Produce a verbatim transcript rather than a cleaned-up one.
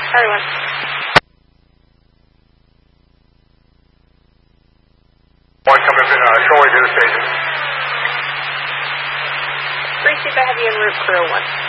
Charlie one. One coming in, uh, shortly to the station. Three, see if I have you en route, crew one.